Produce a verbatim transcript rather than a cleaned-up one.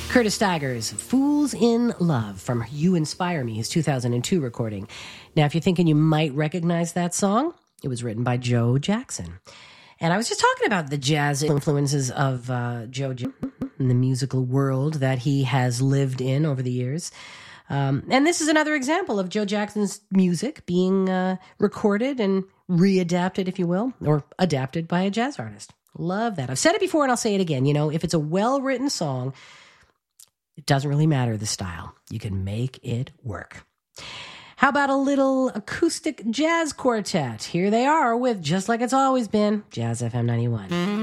Curtis Stigers, Fools in Love, from You Inspire Me, his two thousand two recording. Now, if you're thinking you might recognize that song, it was written by Joe Jackson. And I was just talking about the jazz influences of uh, Joe Jackson in the musical world that he has lived in over the years. Um, and this is another example of Joe Jackson's music being uh, recorded and readapted, if you will, or adapted by a jazz artist. Love that. I've said it before and I'll say it again. You know, if it's a well-written song, it doesn't really matter the style. You can make it work. How about a little acoustic jazz quartet? Here they are with Just Like It's Always Been, Jazz F M ninety-one.